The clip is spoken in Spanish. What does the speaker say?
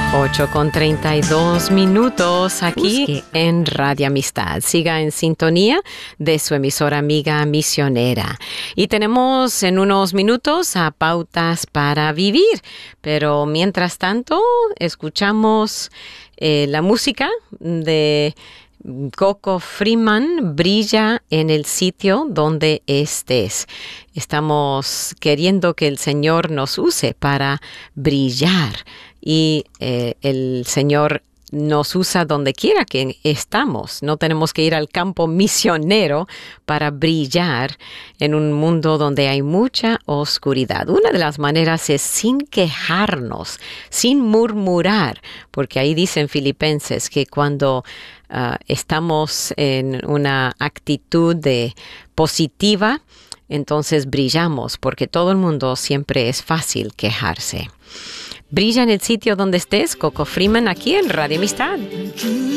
8:32 aquí en Radio Amistad. Siga en sintonía de su emisora amiga misionera. Y tenemos en unos minutos a Pautas para Vivir. Pero mientras tanto, escuchamos la música de Coco Freeman, Brilla en el sitio donde estés. Estamos queriendo que el Señor nos use para brillar y el Señor nos usa donde quiera que estamos. No tenemos que ir al campo misionero para brillar en un mundo donde hay mucha oscuridad. Una de las maneras es sin quejarnos, sin murmurar, porque ahí dicen Filipenses que cuando estamos en una actitud positiva, entonces brillamos, porque todo el mundo siempre es fácil quejarse. Brilla en el sitio donde estés, Coco Freeman, aquí en Radio Amistad.